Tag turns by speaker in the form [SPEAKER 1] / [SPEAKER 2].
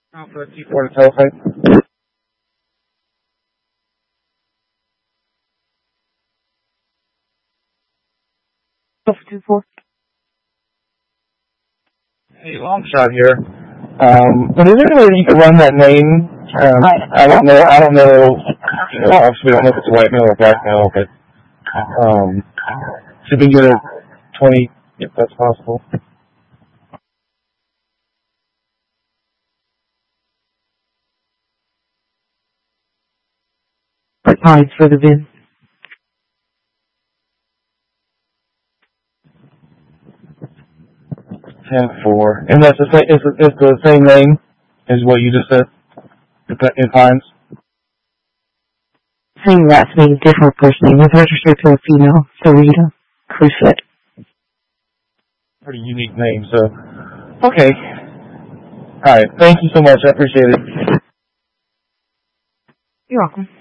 [SPEAKER 1] Alpha T4 to teletype.
[SPEAKER 2] 24.
[SPEAKER 1] Hey, long shot here. But is there any way you could run that name? I don't know. Well, obviously, we don't know if it's a white male or black male, but see if we can get a 20, if that's possible.
[SPEAKER 2] Odds for the VIN.
[SPEAKER 1] 10-4. And that's the same name as what you just said in Pines?
[SPEAKER 2] Same last name, different first name. With registered to a female, Sarita Crusett.
[SPEAKER 1] Pretty unique name, so. Okay. Alright, thank you so much. I appreciate it.
[SPEAKER 2] You're welcome.